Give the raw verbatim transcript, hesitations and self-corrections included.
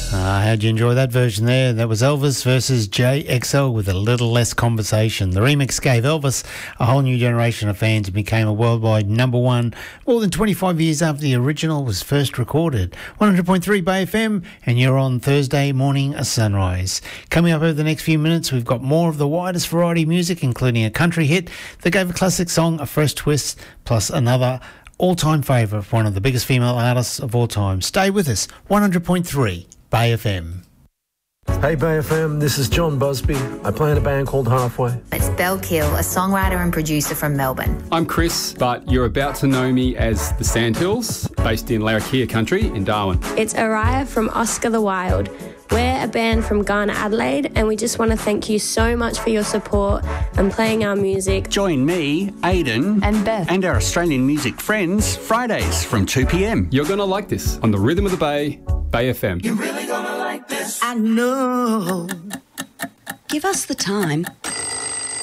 Uh, how'd you enjoy that version there? That was Elvis versus J X L with a little less conversation. The remix gave Elvis a whole new generation of fans and became a worldwide number one more than twenty-five years after the original was first recorded. one hundred point three Bay F M, and you're on Thursday morning a sunrise. Coming up over the next few minutes, we've got more of the widest variety of music, including a country hit that gave a classic song a fresh twist, plus another all-time favourite of one of the biggest female artists of all time. Stay with us. one hundred point three Bay F M. Hey Bay F M, this is John Busby. I play in a band called Halfway. It's Belle Kill, a songwriter and producer from Melbourne. I'm Chris, but you're about to know me as the Sandhills, based in Larrakia country in Darwin. It's Araya from Oscar the Wild. We're a band from Ghana, Adelaide, and we just want to thank you so much for your support and playing our music. Join me, Aidan, and Beth, and our Australian music friends Fridays from two p m. You're going to like this on the Rhythm of the Bay, Bay F M. You're really going to like this. I know. Give us the time.